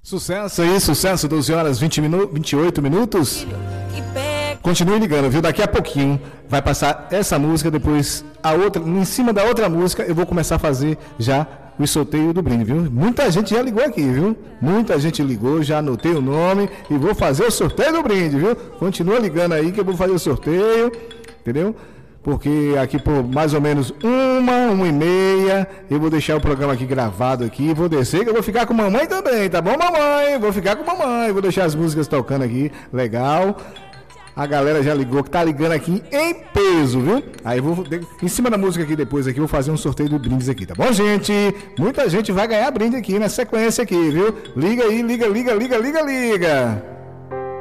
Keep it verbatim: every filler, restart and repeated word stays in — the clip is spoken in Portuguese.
Sucesso aí, sucesso, doze horas, vinte minu... vinte e oito minutos. Continue ligando, viu? Daqui a pouquinho vai passar essa música, depois a outra, em cima da outra música, eu vou começar a fazer já o sorteio do brinde, viu? Muita gente já ligou aqui, viu? Muita gente ligou, já anotei o nome e vou fazer o sorteio do brinde, viu? Continua ligando aí que eu vou fazer o sorteio, entendeu? Porque aqui por mais ou menos uma, uma e meia, eu vou deixar o programa aqui gravado aqui, vou descer, que eu vou ficar com mamãe também, tá bom, mamãe? Vou ficar com mamãe, vou deixar as músicas tocando aqui, legal. A galera já ligou, que tá ligando aqui em peso, viu? Aí eu vou, em cima da música aqui depois aqui, vou fazer um sorteio de brindes aqui, tá bom, gente? Muita gente vai ganhar brinde aqui na sequência aqui, viu? Liga aí, liga, liga, liga, liga, liga.